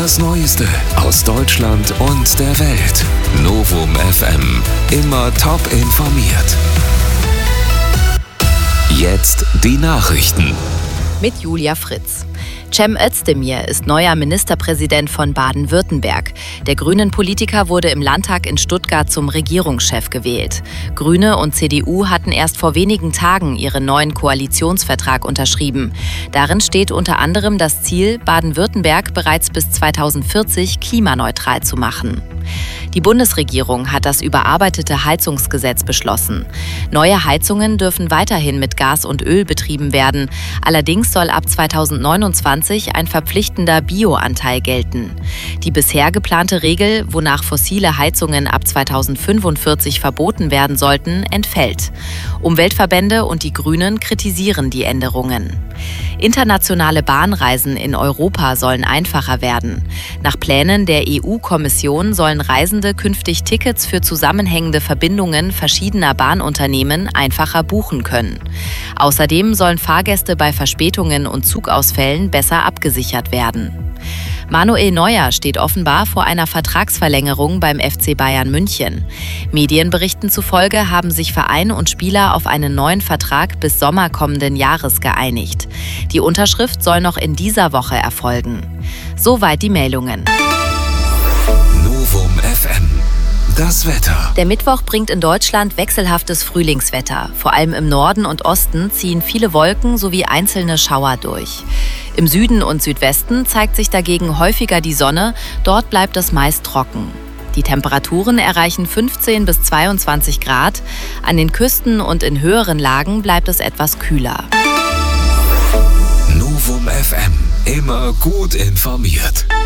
Das Neueste aus Deutschland und der Welt. Novum FM. Immer top informiert. Jetzt die Nachrichten. Mit Julia Fritz. Cem Özdemir ist neuer Ministerpräsident von Baden-Württemberg. Der Grünen-Politiker wurde im Landtag in Stuttgart zum Regierungschef gewählt. Grüne und CDU hatten erst vor wenigen Tagen ihren neuen Koalitionsvertrag unterschrieben. Darin steht unter anderem das Ziel, Baden-Württemberg bereits bis 2040 klimaneutral zu machen. Die Bundesregierung hat das überarbeitete Heizungsgesetz beschlossen. Neue Heizungen dürfen weiterhin mit Gas und Öl betrieben werden. Allerdings soll ab 2029 ein verpflichtender Bioanteil gelten. Die bisher geplante Regel, wonach fossile Heizungen ab 2045 verboten werden sollten, entfällt. Umweltverbände und die Grünen kritisieren die Änderungen. Internationale Bahnreisen in Europa sollen einfacher werden. Nach Plänen der EU-Kommission sollen Reisende künftig Tickets für zusammenhängende Verbindungen verschiedener Bahnunternehmen einfacher buchen können. Außerdem sollen Fahrgäste bei Verspätungen und Zugausfällen besser abgesichert werden. Manuel Neuer steht offenbar vor einer Vertragsverlängerung beim FC Bayern München. Medienberichten zufolge haben sich Verein und Spieler auf einen neuen Vertrag bis Sommer kommenden Jahres geeinigt. Die Unterschrift soll noch in dieser Woche erfolgen. Soweit die Meldungen. Novum FM. Das Wetter. Der Mittwoch bringt in Deutschland wechselhaftes Frühlingswetter. Vor allem im Norden und Osten ziehen viele Wolken sowie einzelne Schauer durch. Im Süden und Südwesten zeigt sich dagegen häufiger die Sonne, dort bleibt es meist trocken. Die Temperaturen erreichen 15 bis 22 Grad. An den Küsten und in höheren Lagen bleibt es etwas kühler. Novum FM. Immer gut informiert.